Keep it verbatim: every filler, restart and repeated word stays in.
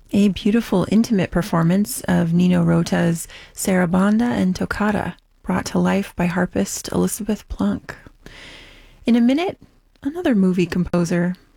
A beautiful, intimate performance of Nino Rota's Sarabanda and Toccata, brought to life by harpist Elizabeth Plunk. In a minute, another movie composer,